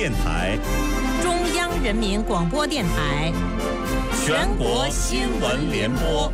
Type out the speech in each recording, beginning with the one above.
电台、 中央人民广播电台、 全国新闻联播。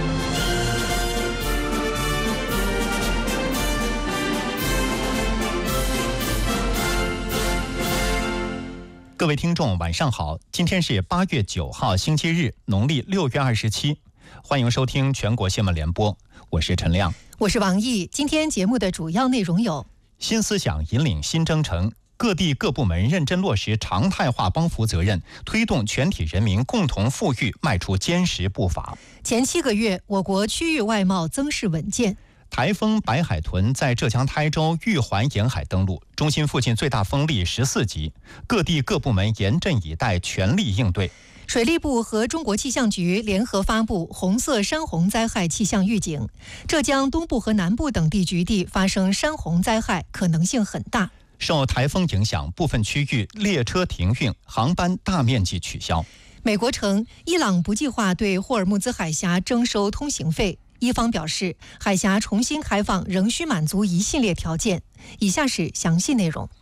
各位听众晚上好，今天是8月9号星期日，农历6月27，欢迎收听全国新闻联播，我是陈亮， 我是王毅。今天节目的主要内容有： 新思想引领新征程，各地各部门认真落实常态化帮扶责任，推动全体人民共同富裕迈出坚实步伐。 前7个月，我国区域外贸增势稳健。 台风白海豚在浙江台州玉环沿海登陆，中心附近最大风力14级，各地各部门严阵以待，全力应对。 水利部和中国气象局联合发布红色山洪灾害气象预警，浙江东部和南部等地局地发生山洪灾害可能性很大。 受台风影响，部分区域列车停运，航班大面积取消。 美国称，伊朗不计划对霍尔木兹海峡征收通行费。伊方表示，海峡重新开放仍需满足一系列条件。以下是详细内容。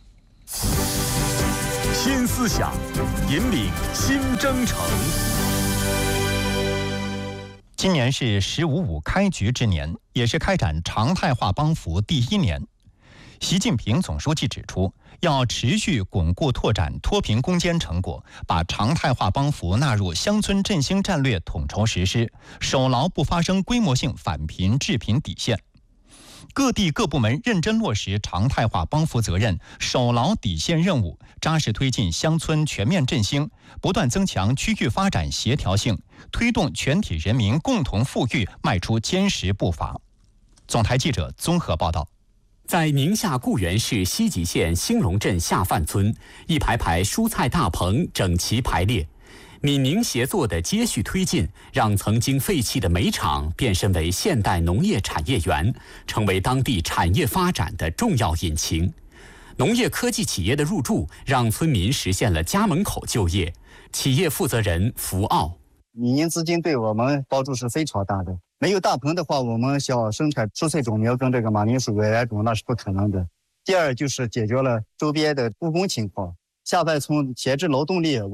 新思想引领新征程。 今年是“15.5”开局之年，也是开展常态化帮扶第1年。习近平总书记指出，要持续巩固拓展脱贫攻坚成果，把常态化帮扶纳入乡村振兴战略统筹实施，守牢不发生规模性返贫治贫底线。各地各部门认真落实常态化帮扶责任，守牢底线任务，扎实推进乡村全面振兴，不断增强区域发展协调性，推动全体人民共同富裕迈出坚实步伐。总台记者综合报道。 在宁夏固原市西吉县兴隆镇下范村，一排排蔬菜大棚整齐排列，闽宁协作的接续推进，让曾经废弃的煤厂变身为现代农业产业园，成为当地产业发展的重要引擎。农业科技企业的入驻，让村民实现了家门口就业。企业负责人福奥： 闽宁资金对我们帮助是非常大的。没有大棚的话，我们想生产蔬菜种苗跟这个马铃薯、来种那是不可能的。第二就是解决了周边的务工情况，下范村闲置劳动力